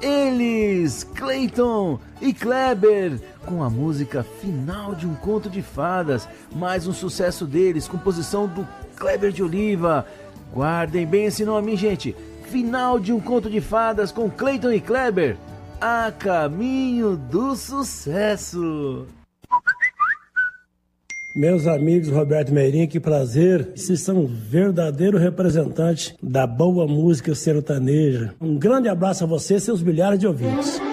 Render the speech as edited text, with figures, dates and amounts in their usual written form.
Eles, Clayton e Kleber, com a música Final de um Conto de Fadas, mais um sucesso deles, composição do Kleber de Oliva. Guardem bem esse nome, gente. Final de um Conto de Fadas com Clayton e Kleber, a caminho do sucesso. Meus amigos Roberto Meirinho, que prazer. Vocês são um verdadeiro representante da boa música sertaneja. Um grande abraço a vocês e seus milhares de ouvintes.